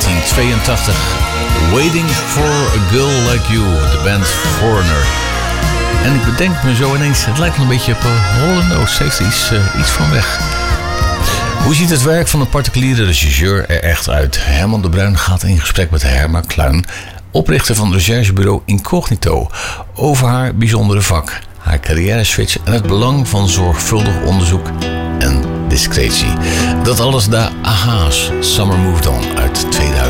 1982. Waiting for a Girl Like You, de band Foreigner. En ik bedenk me zo ineens, het lijkt een beetje op Hall & Oates, heeft iets van weg. Hoe ziet het werk van een particuliere regisseur er echt uit? Herman de Bruin gaat in gesprek met Herma Kluin, oprichter van het recherchebureau Incognito, over haar bijzondere vak, haar carrière-switch en het belang van zorgvuldig onderzoek en discretie. Dat alles na Aha's Summer Moved On uit 2000.